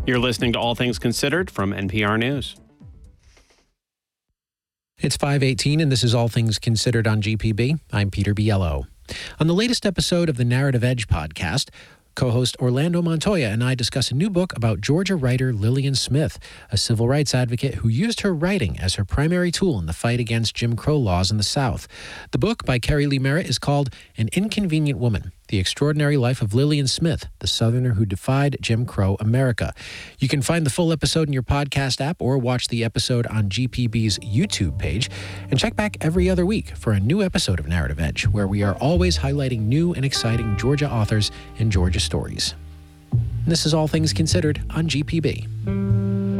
You're listening to All Things Considered from NPR News. It's 5:18, and this is All Things Considered on GPB. I'm Peter Biello. On the latest episode of the Narrative Edge podcast, co-host Orlando Montoya and I discuss a new book about Georgia writer Lillian Smith, a civil rights advocate who used her writing as her primary tool in the fight against Jim Crow laws in the South. The book by Kerry Lee Merritt is called An Inconvenient Woman: The Extraordinary Life of Lillian Smith, the Southerner Who Defied Jim Crow America. You can find the full episode in your podcast app or watch the episode on GPB's YouTube page. And check back every other week for a new episode of Narrative Edge, where we are always highlighting new and exciting Georgia authors and Georgia stories. And this is All Things Considered on GPB.